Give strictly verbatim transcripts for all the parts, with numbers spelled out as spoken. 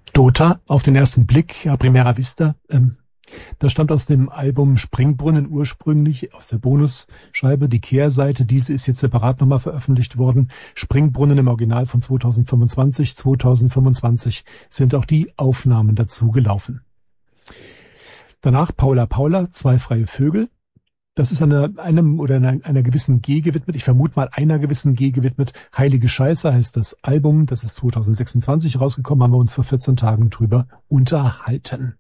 Dota auf den ersten Blick, ja, Primera Vista. Ähm, das stammt aus dem Album Springbrunnen ursprünglich, aus der Bonusscheibe. Die Kehrseite, diese ist jetzt separat nochmal veröffentlicht worden. Springbrunnen im Original von zweitausendfünfundzwanzig. zweitausendfünfundzwanzig sind auch die Aufnahmen dazu gelaufen. Danach Paula Paula, zwei freie Vögel. Das ist einer, einem oder einer, einer gewissen G gewidmet. Ich vermute mal einer gewissen G gewidmet. Heilige Scheiße heißt das Album. Das ist zweitausendsechsundzwanzig rausgekommen. Haben wir uns vor vierzehn Tagen drüber unterhalten.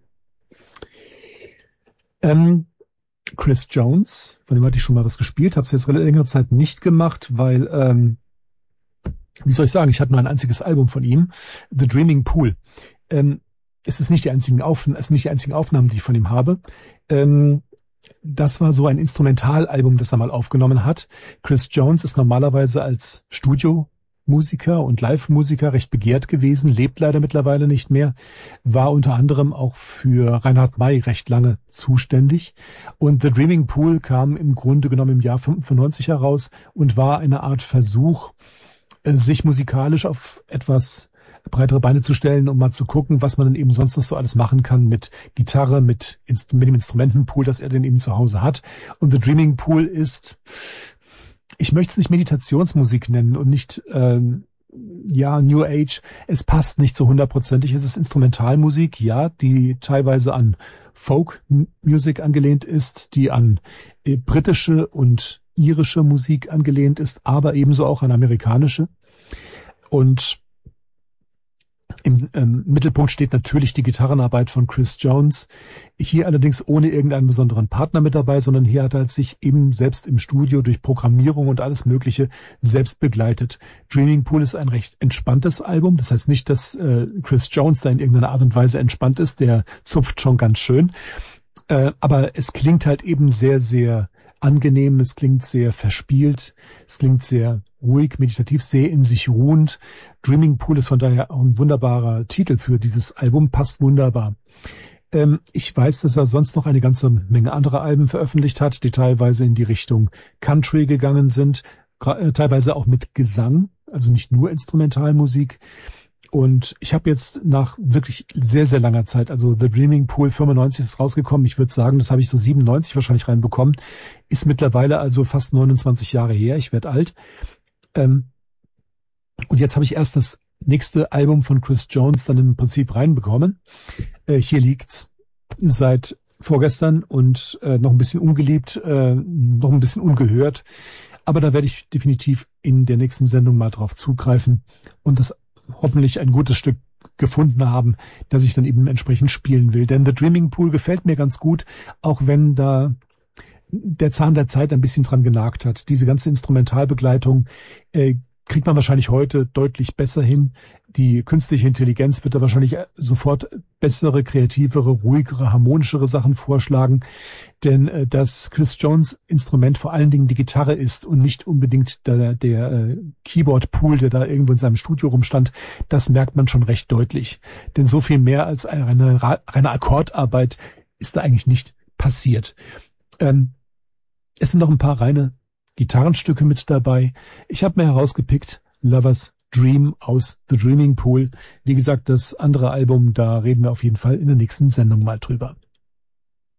Ähm, Chris Jones, von dem hatte ich schon mal was gespielt. Habe es jetzt längere Zeit nicht gemacht, weil, ähm, wie soll ich sagen, ich hatte nur ein einziges Album von ihm. The Dreaming Pool. Ähm, es ist nicht die einzigen Aufnahmen, es sind nicht die einzigen Aufnahmen, die ich von ihm habe. Ähm, Das war so ein Instrumentalalbum, das er mal aufgenommen hat. Chris Jones ist normalerweise als Studiomusiker und Live-Musiker recht begehrt gewesen, lebt leider mittlerweile nicht mehr, war unter anderem auch für Reinhard May recht lange zuständig. Und The Dreaming Pool kam im Grunde genommen im Jahr fünfundneunzig heraus und war eine Art Versuch, sich musikalisch auf etwas breitere Beine zu stellen, um mal zu gucken, was man dann eben sonst noch so alles machen kann mit Gitarre, mit, mit dem Instrumentenpool, das er denn eben zu Hause hat. Und The Dreaming Pool ist, ich möchte es nicht Meditationsmusik nennen und nicht, ähm, ja, New Age. Es passt nicht so hundertprozentig. Es ist Instrumentalmusik, ja, die teilweise an Folk-Music angelehnt ist, die an äh, britische und irische Musik angelehnt ist, aber ebenso auch an amerikanische. Und Im ähm, Mittelpunkt steht natürlich die Gitarrenarbeit von Chris Jones. Hier allerdings ohne irgendeinen besonderen Partner mit dabei, sondern hier hat er sich eben selbst im Studio durch Programmierung und alles Mögliche selbst begleitet. Dreaming Pool ist ein recht entspanntes Album. Das heißt nicht, dass äh, Chris Jones da in irgendeiner Art und Weise entspannt ist. Der zupft schon ganz schön. Äh, aber es klingt halt eben sehr, sehr angenehm. Es klingt sehr verspielt. Es klingt sehr ruhig, meditativ, sehr in sich ruhend. Dreaming Pool ist von daher auch ein wunderbarer Titel für dieses Album, passt wunderbar. Ähm, ich weiß, dass er sonst noch eine ganze Menge andere Alben veröffentlicht hat, die teilweise in die Richtung Country gegangen sind, äh, teilweise auch mit Gesang, also nicht nur Instrumentalmusik. Und ich habe jetzt nach wirklich sehr, sehr langer Zeit, also The Dreaming Pool fünfundneunzig ist rausgekommen, ich würde sagen, das habe ich so siebenundneunzig wahrscheinlich reinbekommen, ist mittlerweile also fast neunundzwanzig Jahre her, ich werde alt. Ähm, und jetzt habe ich erst das nächste Album von Chris Jones dann im Prinzip reinbekommen. Äh, hier liegt's seit vorgestern und äh, noch ein bisschen ungeliebt, äh, noch ein bisschen ungehört. Aber da werde ich definitiv in der nächsten Sendung mal drauf zugreifen und das hoffentlich ein gutes Stück gefunden haben, das ich dann eben entsprechend spielen will. Denn The Dreaming Pool gefällt mir ganz gut, auch wenn da der Zahn der Zeit ein bisschen dran genagt hat. Diese ganze Instrumentalbegleitung äh, kriegt man wahrscheinlich heute deutlich besser hin. Die künstliche Intelligenz wird da wahrscheinlich sofort bessere, kreativere, ruhigere, harmonischere Sachen vorschlagen. Denn äh, dass Chris Jones Instrument vor allen Dingen die Gitarre ist und nicht unbedingt der, der äh, Keyboard-Pool, der da irgendwo in seinem Studio rumstand, das merkt man schon recht deutlich. Denn so viel mehr als eine reine Akkordarbeit ist da eigentlich nicht passiert. Ähm, Es sind noch ein paar reine Gitarrenstücke mit dabei. Ich habe mir herausgepickt Lover's Dream aus The Dreaming Pool. Wie gesagt, das andere Album, da reden wir auf jeden Fall in der nächsten Sendung mal drüber.